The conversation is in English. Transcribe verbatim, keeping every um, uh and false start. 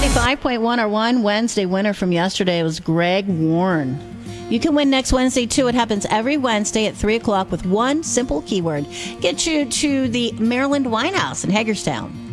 ninety-five point one, our one Wednesday winner from yesterday was Greg Warren. You can win next Wednesday, too. It happens every Wednesday at three o'clock with one simple keyword. Get you to the Maryland Wine House in Hagerstown.